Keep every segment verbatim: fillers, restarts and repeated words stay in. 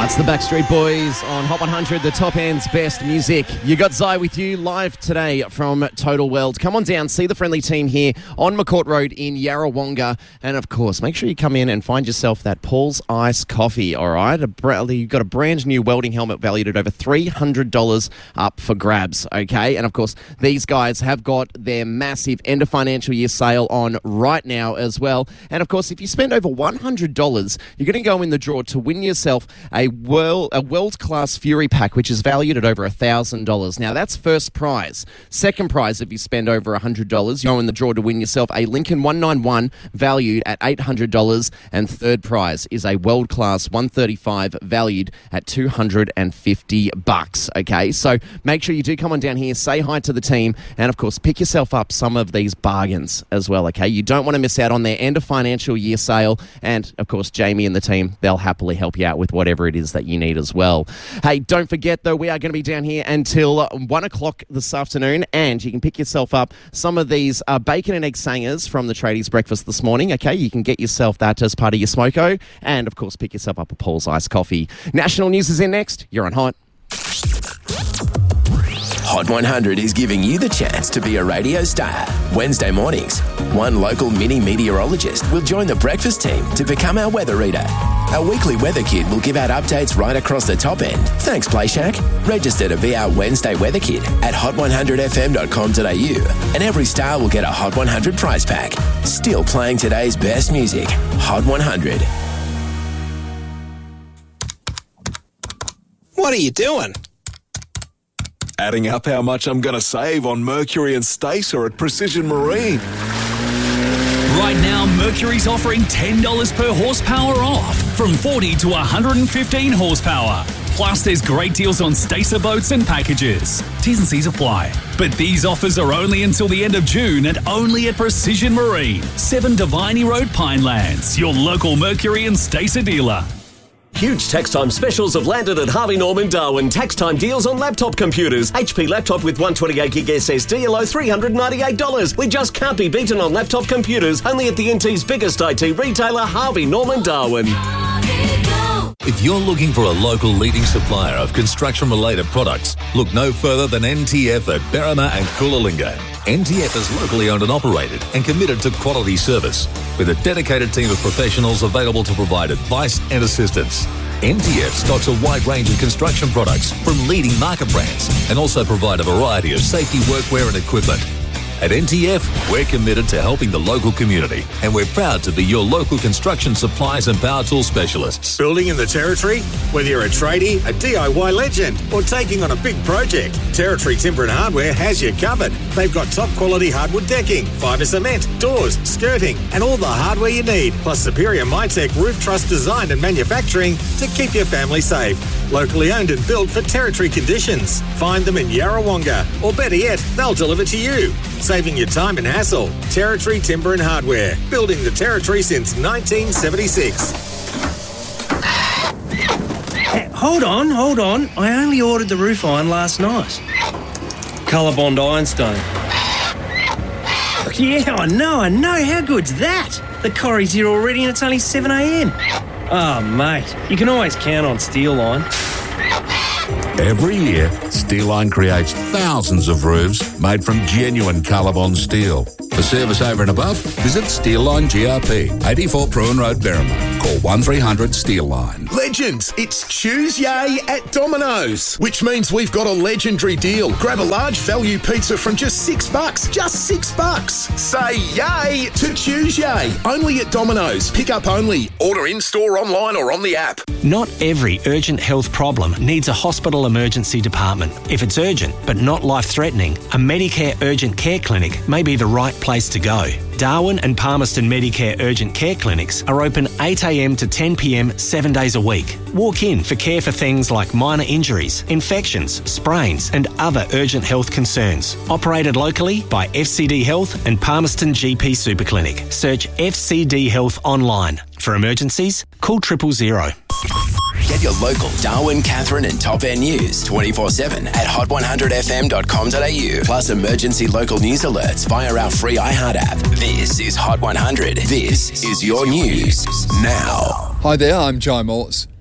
It's the Backstreet Boys on Hot one hundred, the top end's best music. You got Zai with you live today from Total World. Come on down, see the friendly team here on McCourt Road in Yarrawonga. And of course, make sure you come in and find yourself that Paul's Ice coffee, all right? A bra- you've got a brand new welding helmet valued at over three hundred dollars up for grabs, okay? And of course, these guys have got their massive end of financial year sale on right now as well. And of course, if you spend over one hundred dollars, you're going to go in the draw to win yourself a world a world-class Fury pack, which is valued at over one thousand dollars. Now, that's first prize. Second prize, if you spend over one hundred dollars, you go in the draw to win yourself a Lincoln one ninety-one valued at eight hundred dollars. And third prize is a world-class one thirty-five valued at two hundred fifty bucks. Okay, so make sure you do come on down here, say hi to the team, and of course, pick yourself up some of these bargains as well, okay? You don't want to miss out on their end of financial year sale. And of course, Jamie and the team, they'll happily help you out with whatever it is that you need as well. Hey, don't forget though, we are going to be down here until one o'clock this afternoon, and you can pick yourself up some of these uh, bacon and egg sangers from the Tradies Breakfast this morning. Okay, you can get yourself that as part of your smoko, and of course pick yourself up a Paul's Ice coffee. National news is in next. You're on Hot. Hot one hundred is giving you the chance to be a radio star. Wednesday mornings, one local mini meteorologist will join the breakfast team to become our weather reader. Our weekly weather kid will give out updates right across the top end. Thanks, PlayShack. Register to be our Wednesday weather kid at hot one hundred f m dot com dot a u, and every star will get a Hot one hundred prize pack. Still playing today's best music. Hot one hundred. What are you doing? Adding up how much I'm going to save on Mercury and Stacer at Precision Marine. Right now, Mercury's offering ten dollars per horsepower off, from forty to one hundred fifteen horsepower. Plus, there's great deals on Stacer boats and packages. T's and C's apply. But these offers are only until the end of June and only at Precision Marine, seven Devine Road, Pinelands, your local Mercury and Stacer dealer. Huge tax time specials have landed at Harvey Norman Darwin. Tax time deals on laptop computers. H P laptop with one twenty-eight gig S S D, low three hundred ninety-eight dollars. We just can't be beaten on laptop computers. Only at the N T's biggest I T retailer, Harvey Norman Darwin. If you're looking for a local leading supplier of construction-related products, look no further than N T F at Berrima and Coolangatta. N T F is locally owned and operated and committed to quality service, with a dedicated team of professionals available to provide advice and assistance. N T F stocks a wide range of construction products from leading market brands and also provide a variety of safety workwear and equipment. At N T F, we're committed to helping the local community, and we're proud to be your local construction supplies and power tool specialists. Building in the Territory? Whether you're a tradie, a D I Y legend, or taking on a big project, Territory Timber and Hardware has you covered. They've got top quality hardwood decking, fibre cement, doors, skirting, and all the hardware you need, plus superior MyTech roof truss design and manufacturing to keep your family safe. Locally owned and built for Territory conditions. Find them in Yarrawonga, or better yet, they'll deliver to you, saving you time and hassle. Territory Timber and Hardware, building the Territory since nineteen seventy-six. Hey, hold on, hold on. I only ordered the roof iron last night. Colorbond Ironstone. Yeah, I know, I know. How good's that? The Corrie's here already and it's only seven a m. Oh, mate, you can always count on Steelline. Every year, Steelline creates thousands of roofs made from genuine Colorbond steel. For service over and above, visit Steelline G R P, eighty-four Pruin Road, Berrima. Call one three hundred Steelline. Legends, it's Tuesday at Domino's, which means we've got a legendary deal. Grab a large value pizza from just six bucks. Just six bucks. Say yay to Tuesday. Only at Domino's. Pick up only. Order in-store, online or on the app. Not every urgent health problem needs a hospital emergency department. If it's urgent but not life-threatening, a Medicare Urgent Care Clinic may be the right place to go. Darwin and Palmerston Medicare Urgent Care Clinics are open eight a m to ten p m seven days a week. Walk in for care for things like minor injuries, infections, sprains and other urgent health concerns. Operated locally by F C D Health and Palmerston G P Superclinic. Search F C D Health online. For emergencies, call triple zero. Get your local Darwin, Catherine and Top End news twenty-four seven at hot one hundred f m dot com dot a u. Plus emergency local news alerts via our free iHeart app. This is Hot one hundred. This is your news now. Hi there, I'm Joe Morse.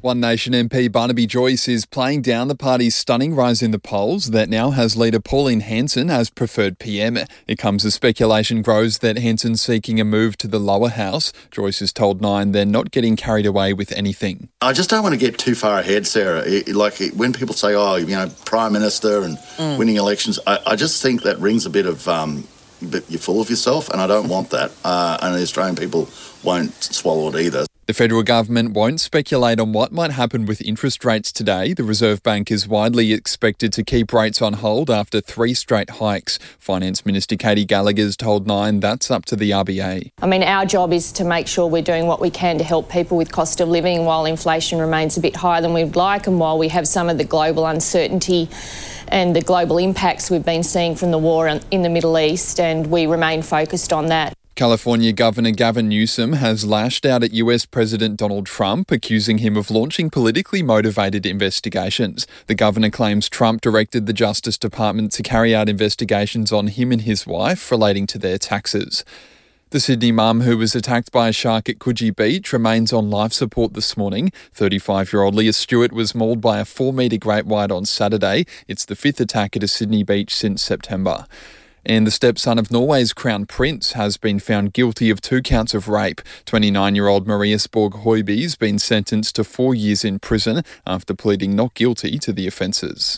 One Nation M P Barnaby Joyce is playing down the party's stunning rise in the polls that now has leader Pauline Hanson as preferred P M. It comes as speculation grows that Hanson's seeking a move to the lower house. Joyce has told Nine they're not getting carried away with anything. I just don't want to get too far ahead, Sarah. It, like when people say, oh, you know, Prime Minister and mm. winning elections, I, I just think that rings a bit of, um, but you're full of yourself, and I don't want that. Uh, and the Australian people won't swallow it either. The federal government won't speculate on what might happen with interest rates today. The Reserve Bank is widely expected to keep rates on hold after three straight hikes. Finance Minister Katie Gallagher's told Nine that's up to the R B A. I mean, our job is to make sure we're doing what we can to help people with cost of living while inflation remains a bit higher than we'd like, and while we have some of the global uncertainty and the global impacts we've been seeing from the war in the Middle East, and we remain focused on that. California Governor Gavin Newsom has lashed out at U S President Donald Trump, accusing him of launching politically motivated investigations. The governor claims Trump directed the Justice Department to carry out investigations on him and his wife relating to their taxes. The Sydney mum who was attacked by a shark at Coogee Beach remains on life support this morning. thirty-five-year-old Leah Stewart was mauled by a four-metre great white on Saturday. It's the fifth attack at a Sydney beach since September. And the stepson of Norway's Crown Prince has been found guilty of two counts of rape. twenty-nine-year-old Marius Borg Høiby's been sentenced to four years in prison after pleading not guilty to the offences.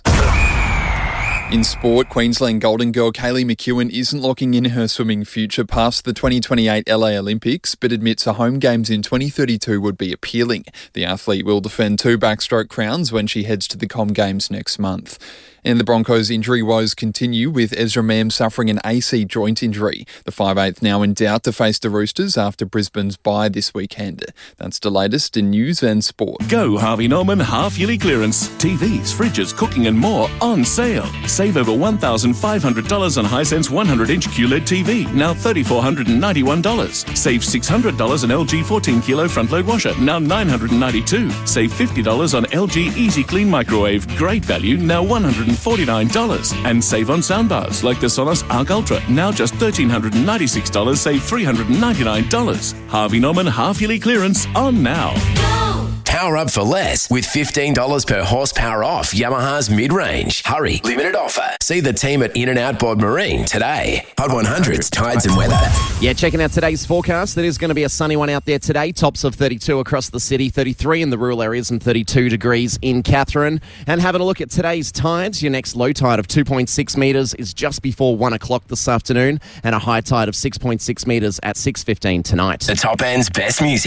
In sport, Queensland Golden Girl Kaylee McEwen isn't locking in her swimming future past the twenty twenty-eight L A Olympics, but admits a home games in twenty thirty-two would be appealing. The athlete will defend two backstroke crowns when she heads to the Com Games next month. And the Broncos' injury woes continue, with Ezra Mam suffering an A C joint injury. The five eighth now in doubt to face the Roosters after Brisbane's bye this weekend. That's the latest in news and sport. Go Harvey Norman half-yearly clearance. T Vs, fridges, cooking and more on sale. Save over one thousand five hundred dollars on Hisense one hundred inch Q L E D T V, now three thousand four hundred ninety-one dollars. Save six hundred dollars on L G fourteen kilo front-load washer, now nine hundred ninety-two dollars. Save fifty dollars on L G Easy Clean microwave, great value, now one hundred forty-nine dollars. And save on soundbars like the Sonos Arc Ultra, now just one thousand three hundred ninety-six dollars, save three hundred ninety-nine dollars. Harvey Norman half-yearly clearance on now. Power up for less with fifteen dollars per horsepower off Yamaha's mid-range. Hurry, limited offer. See the team at In-N-Out Bod Marine today. Hot one hundred's tides and weather. Yeah, checking out today's forecast. It is going to be a sunny one out there today. Tops of thirty-two across the city, thirty-three in the rural areas and thirty-two degrees in Katherine. And having a look at today's tides, your next low tide of two point six metres is just before one o'clock this afternoon, and a high tide of six point six metres at six fifteen tonight. The Top End's best music.